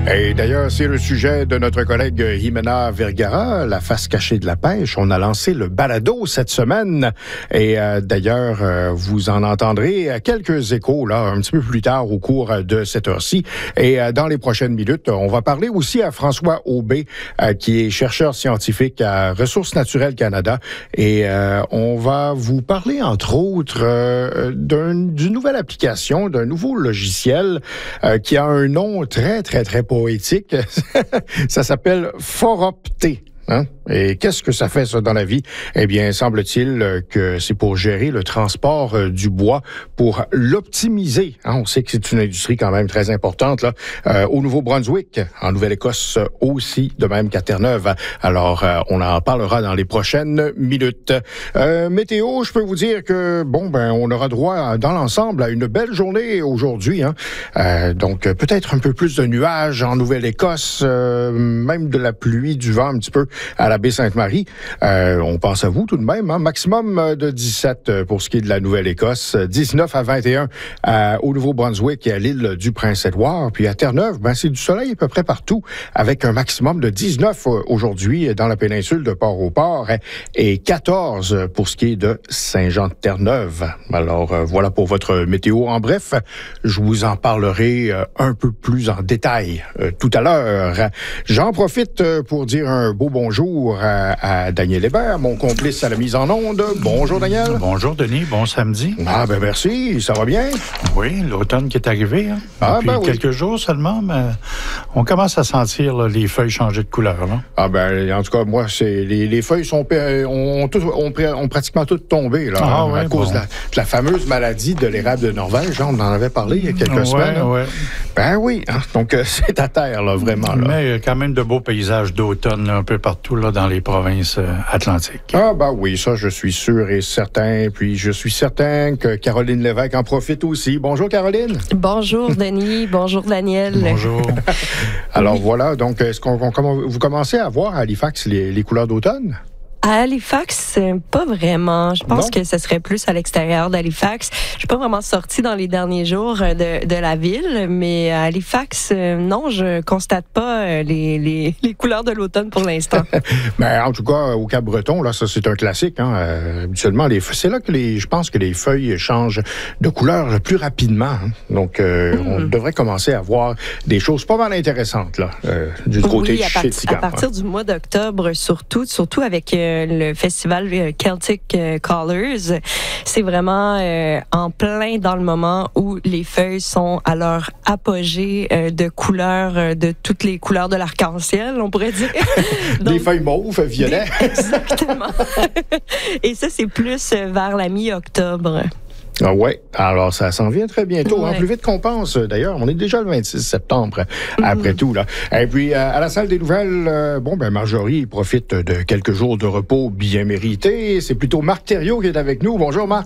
Et d'ailleurs, c'est le sujet de notre collègue Jimena Vergara, la face cachée de la pêche. On a lancé le balado cette semaine. Et d'ailleurs, vous en entendrez quelques échos là, un petit peu plus tard au cours de cette heure-ci. Et dans les prochaines minutes, on va parler aussi à François Aubé, qui est chercheur scientifique à Ressources naturelles Canada. Et on va vous parler, entre autres, d'une nouvelle application, d'un nouveau logiciel qui a un nom très poétique. Ça s'appelle Foropté. Hein? Et qu'est-ce que ça fait, ça, dans la vie? Eh bien, semble-t-il que c'est pour gérer le transport du bois, pour l'optimiser. Hein? On sait que c'est une industrie quand même très importante là, au Nouveau-Brunswick, en Nouvelle-Écosse aussi, de même qu'à Terre-Neuve. Alors, on en parlera dans les prochaines minutes. Météo, je peux vous dire que, on aura droit, dans l'ensemble, à une belle journée aujourd'hui. Hein? Donc, peut-être un peu plus de nuages en Nouvelle-Écosse, même de la pluie, du vent un petit peu à la baie Sainte-Marie. On pense à vous tout de même. Hein? Maximum de 17 pour ce qui est de la Nouvelle-Écosse. 19 à 21 au Nouveau-Brunswick et à l'île du Prince-Édouard. Puis à Terre-Neuve, c'est du soleil à peu près partout, avec un maximum de 19 aujourd'hui dans la péninsule de Port-au-Port et 14 pour ce qui est de Saint-Jean-de-Terre-Neuve. Alors voilà pour votre météo. En bref, je vous en parlerai un peu plus en détail tout à l'heure. J'en profite pour dire un beau bonjour à Daniel Hébert, mon complice à la mise en onde. Bonjour, Daniel. Bonjour, Denis. Bon samedi. Ah, merci. Ça va bien? Oui, l'automne qui est arrivé. Hein? Depuis quelques jours seulement, mais on commence à sentir là, les feuilles changer de couleur. Là. En tout cas, moi, les feuilles ont pratiquement toutes tombé là, à cause de la fameuse maladie de l'érable de Norvège. On en avait parlé il y a quelques semaines. Ouais. Ben oui. Hein? Donc, c'est à terre, là, vraiment. Là. Mais il y a quand même de beaux paysages d'automne là, un peu partout là, dans les provinces atlantiques. Oui, ça, je suis sûr et certain. Puis, je suis certain que Caroline Lévesque en profite aussi. Bonjour, Caroline. Bonjour, Denis. Bonjour, Daniel. Bonjour. Alors, voilà. Donc, est-ce vous commencez à voir à Halifax les couleurs d'automne? À Halifax, pas vraiment. Je pense que ce serait plus à l'extérieur d'Halifax. Je suis pas vraiment sortie dans les derniers jours de la ville, mais à Halifax, non, je constate pas les couleurs de l'automne pour l'instant. Mais en tout cas, au Cap-Breton, là, ça c'est un classique. Hein. Habituellement, c'est là que je pense que les feuilles changent de couleur plus rapidement. Hein. Donc, on devrait commencer à voir des choses pas mal intéressantes là, du côté de Chéticamp. À partir du mois d'octobre, surtout avec le festival Celtic Colors. C'est vraiment en plein dans le moment où les feuilles sont à leur apogée de couleurs, de toutes les couleurs de l'arc-en-ciel, on pourrait dire. Donc, des feuilles mauves, violets. Exactement. Et ça, c'est plus vers la mi-octobre. Ah ouais, alors ça s'en vient très bientôt, plus vite qu'on pense. D'ailleurs, on est déjà le 26 septembre, après tout. Là. Et puis, à la salle des nouvelles, Marjorie profite de quelques jours de repos bien mérités. C'est plutôt Marc Thériault qui est avec nous. Bonjour, Marc.